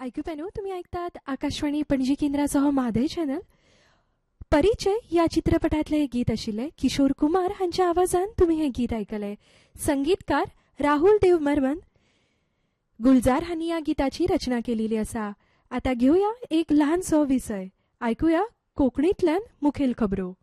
ऐकूप्यानो, तुम्ही ऐकतात आकाशवाणी पणजी केंद्रासह माधय चॅनल. परिचय या चित्रपटातले हे गीत आशिल्ले. किशोर कुमार हांच्या आवाजान तुम्ही हे गीत ऐकले. संगीतकार राहुल देव बर्मन. गुलजार हांनी या गीताची रचना केलेली असा. आता घेऊया एक लहानसो विषय. ऐकूया कोकणीतल्यान मुखेल खबरो.